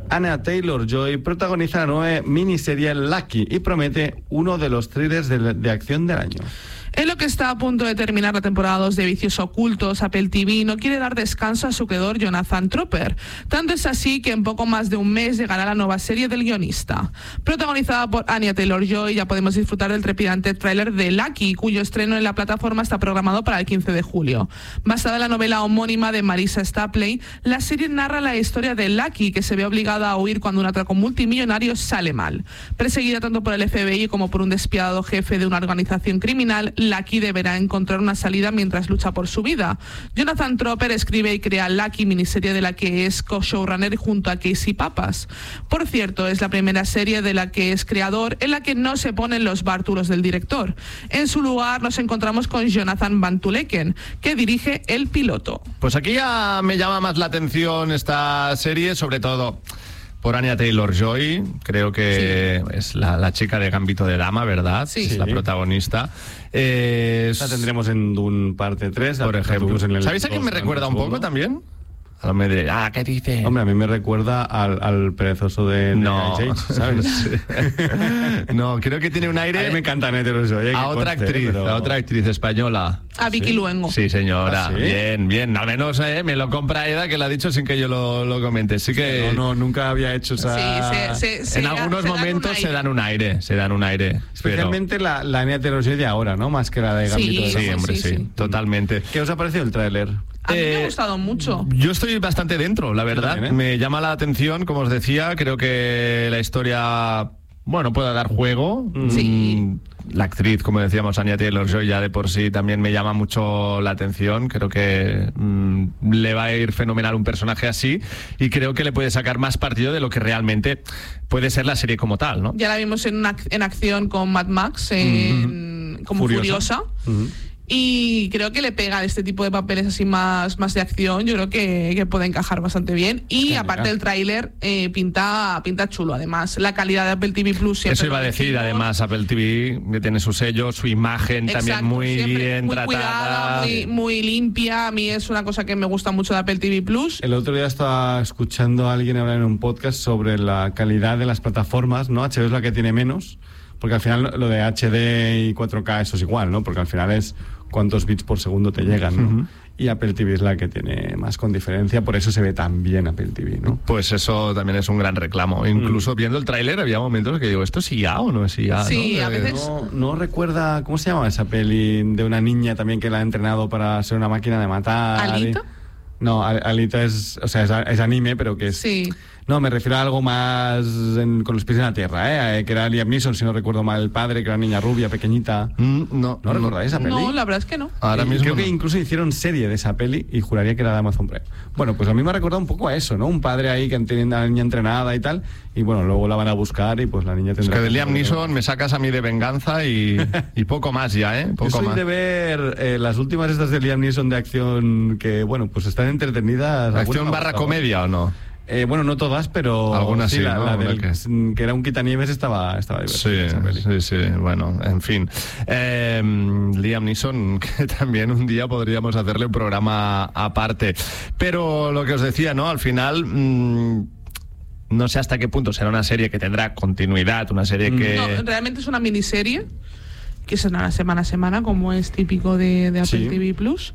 Anya Taylor-Joy protagoniza la nueva miniserie Lucky y promete uno de los thrillers de acción del año. En lo que está a punto de terminar la temporada 2 de Vicios Ocultos, Apple TV no quiere dar descanso a su creador Jonathan Tropper. Tanto es así que en poco más de un mes llegará la nueva serie del guionista. Protagonizada por Anya Taylor-Joy, ya podemos disfrutar del trepidante tráiler de Lucky, cuyo estreno en la plataforma está programado para el 15 de julio. Basada en la novela homónima de Marissa Stapley, la serie narra la historia de Lucky, que se ve obligada a huir cuando un atraco multimillonario sale mal. Perseguida tanto por el FBI como por un despiadado jefe de una organización criminal, Lucky deberá encontrar una salida mientras lucha por su vida. Jonathan Tropper escribe y crea Lucky, miniserie de la que es co-showrunner junto a Casey Papas. Por cierto, es la primera serie de la que es creador en la que no se ponen los bártulos del director. En su lugar nos encontramos con Jonathan Van Tuleken, que dirige el piloto. Pues aquí ya me llama más la atención esta serie, sobre todo por Anya Taylor-Joy, creo que es la chica de Gambito de Dama, ¿verdad? Sí. Es la protagonista. La tendremos en Dune parte 3, por ejemplo. ¿Sabéis a quién me recuerda un poco también? A lo me diré, ¿qué dice? Hombre, a mí me recuerda al perezoso de no, Jake, ¿sabes? No, creo que tiene un aire. A mí me encanta Taylor-Joy. A otra actriz española. A Vicky Luengo. Sí, señora. ¿Ah, sí? Bien. Al menos me lo compra Eda, que lo ha dicho sin que yo lo comente. Sí que No, nunca había hecho esa... Sí, en algunos momentos se dan un aire. Especialmente la Anya Taylor-Joy de ahora, ¿no? Más que la de Gambito de Dama. Sí, hombre, sí, totalmente. ¿Qué os ha parecido el tráiler? A mí me ha gustado mucho. Yo estoy bastante dentro, la verdad. También, Me llama la atención, como os decía. Creo que la historia, puede dar juego. Sí. La actriz, como decíamos, Anya Taylor-Joy, ya de por sí también me llama mucho la atención. Creo que le va a ir fenomenal un personaje así, y creo que le puede sacar más partido de lo que realmente puede ser la serie como tal, ¿no? Ya la vimos en acción con Mad Max, como Furiosa. Y creo que le pega este tipo de papeles así más de acción. Yo creo que puede encajar bastante bien. Y aparte el tráiler pinta chulo. Además, la calidad de Apple TV Plus siempre. Eso iba a decir, además, Apple TV, que tiene su sello, su imagen. Exacto, también muy bien tratada. Cuidada, muy limpia. A mí es una cosa que me gusta mucho de Apple TV Plus. El otro día estaba escuchando a alguien hablar en un podcast sobre la calidad de las plataformas, ¿no? HBO es la que tiene menos, porque al final lo de HD y 4K eso es igual, ¿no? Porque al final es cuántos bits por segundo te llegan, ¿no? Y Apple TV es la que tiene más con diferencia, por eso se ve tan bien Apple TV, ¿no? Pues eso también es un gran reclamo. Incluso viendo el tráiler había momentos que digo, ¿esto es IA o no es IA? Sí, ¿no? a veces... No recuerda, ¿cómo se llama esa peli de una niña también que la ha entrenado para ser una máquina de matar? ¿Alita? No, Alita es anime, pero que es... Sí. No, me refiero a algo más con los pies en la tierra, que era Liam Neeson, si no recuerdo mal, el padre, que era una niña rubia, pequeñita. ¿No recordáis esa peli? No, la verdad es que no. Ahora mismo creo que incluso hicieron serie de esa peli y juraría que era de Amazon Prime. Bueno, pues a mí me ha recordado un poco a eso, ¿no? Un padre ahí que tiene a la niña entrenada y tal, y bueno, luego la van a buscar y pues la niña tendrá... Es que de Liam Neeson me sacas a mí de Venganza y poco más ya, ¿eh? Poco Yo soy más. de ver las últimas estas de Liam Neeson de acción que, pues están entretenidas. ¿Acción barra comedia o no? Bueno, no todas, pero algunas sí, la ¿no? del, que era un quitanieves estaba divertida. Sí, bueno, en fin. Liam Neeson, que también un día podríamos hacerle un programa aparte. Pero lo que os decía, ¿no? Al final... no sé hasta qué punto será una serie que tendrá continuidad, una serie que... No, realmente es una miniserie que será semana a semana, como es típico de Apple TV Plus.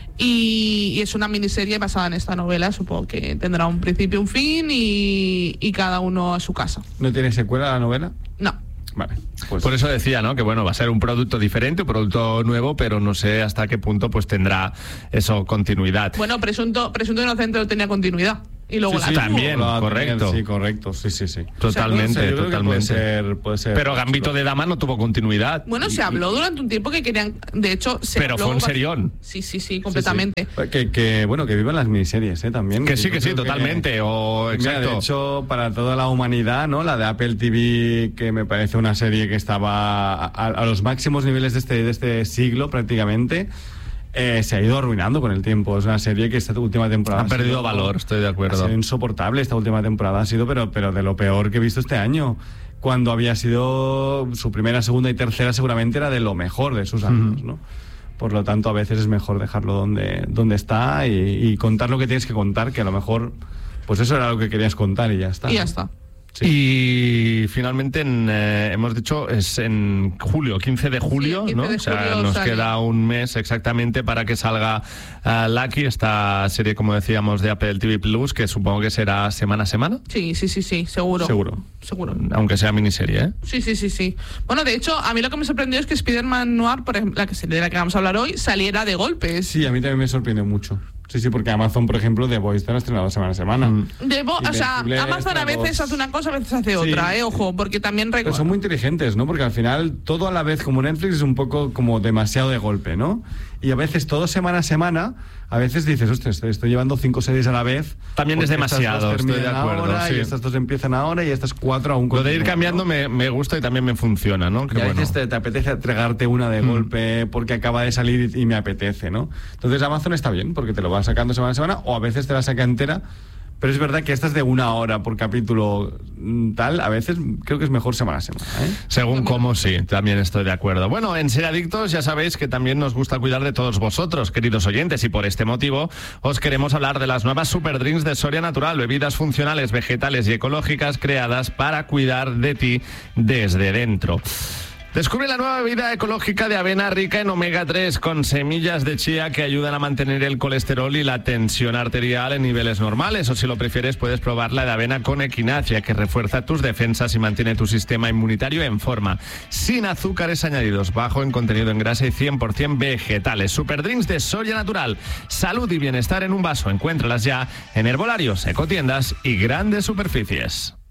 Y es una miniserie basada en esta novela. Supongo que tendrá un principio, un fin y cada uno a su casa. ¿No tiene secuela la novela? No. Vale. Pues... Por eso decía, ¿no? Que va a ser un producto diferente, un producto nuevo, pero no sé hasta qué punto pues tendrá eso continuidad. Bueno, Presunto Inocente no tenía continuidad. Y luego también, correcto. Sí, correcto, sí. Totalmente, totalmente. Puede ser. Pero Gambito de Dama no tuvo continuidad. Bueno, se habló durante un tiempo que querían, de hecho, pero fue un serión. Sí, completamente. Sí. Que vivan las miniseries, también. Que sí, totalmente. Exacto. De hecho, para toda la humanidad, ¿no? La de Apple TV, que me parece una serie que estaba a los máximos niveles de este siglo, prácticamente. Se ha ido arruinando con el tiempo. Es una serie que esta última temporada ha perdido valor, estoy de acuerdo. Ha sido insoportable esta última temporada, ha sido pero de lo peor que he visto este año. Cuando había sido su primera, segunda y tercera, seguramente era de lo mejor de sus años, ¿no? Por lo tanto, a veces es mejor dejarlo donde está y contar lo que tienes que contar, que a lo mejor Pues eso era lo que querías contar y ya está. Y ya está. Sí. Y finalmente hemos dicho es en julio, 15 de julio, sí, 15 ¿no? de O sea, julio nos sale. queda un mes exactamente para que salga Lucky, esta serie, como decíamos, de Apple TV Plus, que supongo que será semana a semana. Sí, seguro. Aunque sea miniserie, ¿eh? Sí. Bueno, de hecho, a mí lo que me sorprendió es que Spider-Man Noir, por ejemplo, la serie de la que vamos a hablar hoy, saliera de golpes. Sí, a mí también me sorprendió mucho. Sí, porque Amazon, por ejemplo, The Voice está estrenado semana a semana. O sea, Amazon a veces hace una cosa, a veces hace otra, ojo, porque también Pero son muy inteligentes, ¿no? Porque al final todo a la vez, como Netflix, es un poco como demasiado de golpe, ¿no? Y a veces todo semana a semana, a veces dices, ostras, estoy llevando 5 series a la vez. También es demasiado, estoy de acuerdo. Ahora, y estas 2 empiezan ahora y estas 4 aún. Lo de ir cambiando, ¿no? me gusta y también me funciona, ¿no? Que a veces te apetece tragarte una de golpe porque acaba de salir y me apetece, ¿no? Entonces Amazon está bien porque te lo va sacando semana a semana o a veces te la saca entera. Pero es verdad que estas de 1 hora por capítulo tal, a veces creo que es mejor semana a semana, ¿eh? Según cómo, sí, también estoy de acuerdo. Bueno, en Seriadictos ya sabéis que también nos gusta cuidar de todos vosotros, queridos oyentes, y por este motivo os queremos hablar de las nuevas Super Drinks de Soria Natural, bebidas funcionales, vegetales y ecológicas creadas para cuidar de ti desde dentro. Descubre la nueva bebida ecológica de avena rica en omega 3 con semillas de chía que ayudan a mantener el colesterol y la tensión arterial en niveles normales, o si lo prefieres puedes probar la de avena con equinacia que refuerza tus defensas y mantiene tu sistema inmunitario en forma, sin azúcares añadidos, bajo en contenido en grasa y 100% vegetales. Superdrinks de Soria Natural, salud y bienestar en un vaso. Encuéntralas ya en herbolarios, ecotiendas y grandes superficies.